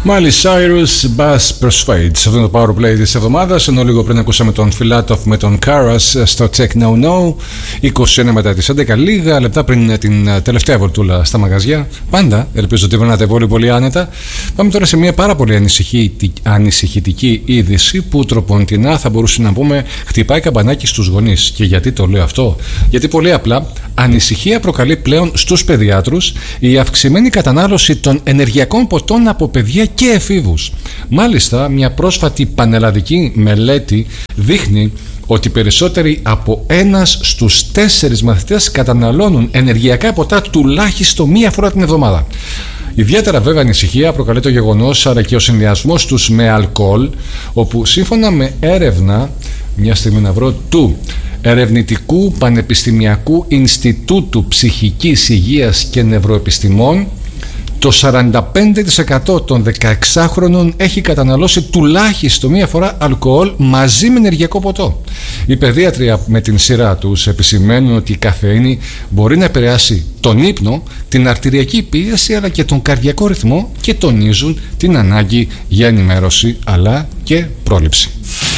Miley Cyrus, Bass Persuade. Σε αυτό το Powerplay της εβδομάδας, ενώ λίγο πριν ακούσαμε τον Filatov με τον Karas στο Check No No, 21 μετά τις 11, λίγα λεπτά πριν την τελευταία βολτούλα στα μαγαζιά. Πάντα ελπίζω ότι περνάτε πολύ άνετα. Πάμε τώρα σε μια πάρα πολύ ανησυχητική είδηση που τροποντινά θα μπορούσε να πούμε χτυπάει καμπανάκι στους γονείς. Και γιατί το λέω αυτό? Γιατί πολύ απλά ανησυχία προκαλεί πλέον στους παιδιάτρους η αυξημένη κατανάλωση των ενεργειακών ποτών από παιδιά και εφήβους. Μάλιστα, μια πρόσφατη πανελλαδική μελέτη δείχνει ότι περισσότεροι από 1 στους 4 μαθητές καταναλώνουν ενεργειακά ποτά τουλάχιστον μία φορά την εβδομάδα. Ιδιαίτερα βέβαια ανησυχία προκαλεί το γεγονός, αλλά και ο συνδυασμός τους με αλκοόλ, όπου σύμφωνα με έρευνα, μια στιγμή να βρω, του Ερευνητικού Πανεπιστημιακού Ινστιτούτου Ψυχικής Υγείας και Νευροεπιστημών, το 45% των 16χρονων έχει καταναλώσει τουλάχιστον μία φορά αλκοόλ μαζί με ενεργειακό ποτό. Οι παιδίατροι με την σειρά τους επισημαίνουν ότι η καφεΐνη μπορεί να επηρεάσει τον ύπνο, την αρτηριακή πίεση αλλά και τον καρδιακό ρυθμό και τονίζουν την ανάγκη για ενημέρωση αλλά και πρόληψη.